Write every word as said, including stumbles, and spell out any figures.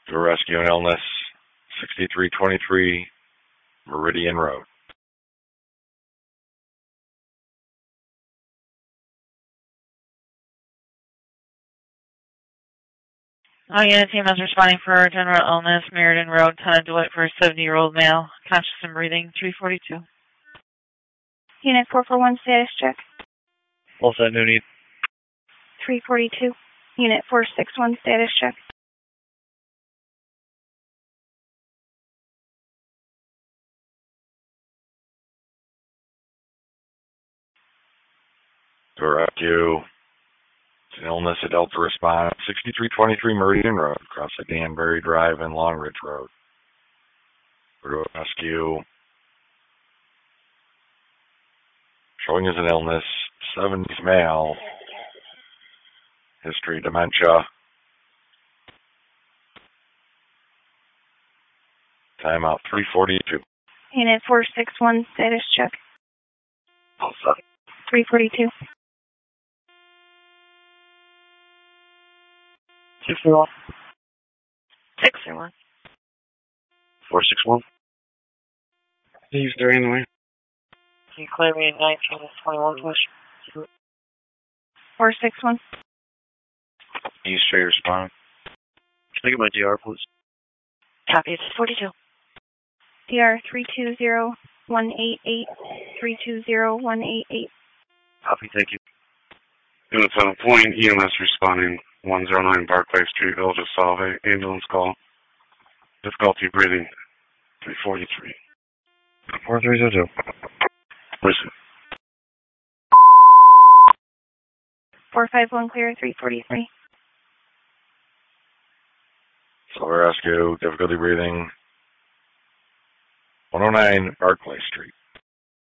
To rescue an illness, sixty-three twenty-three Meridian Road. All unit team is responding for general illness, Meriden Road, Town of DeWitt, for a seventy-year-old male, conscious and breathing, three forty-two. Unit four four one, status check. All set, no need. three forty-two. Unit four six one, status check. To rescue an illness, a Delta response, sixty-three twenty-three Meridian Road, across the Danbury Drive and Long Ridge Road. To rescue, showing as an illness, seventies male, history dementia. Timeout three forty-two. Unit four six one, status check. All set. three forty-two. six zero one. six zero one. four six one. He's there anyway. Can you clear me at nineteen twenty-one, please? four six one. He's straight respond. Can I get my D R, please? Copy, it's forty-two. D R three two zero one eight eight. three two zero one eight eight. Copy, thank you. Unit seven point, E M S responding, one zero nine Barclay Street, Village of Salve, ambulance call. Difficulty breathing, three forty-three. four three zero two. Listen. four five one clear, three forty-three. Silver rescue, difficulty breathing, one oh nine Barclay Street.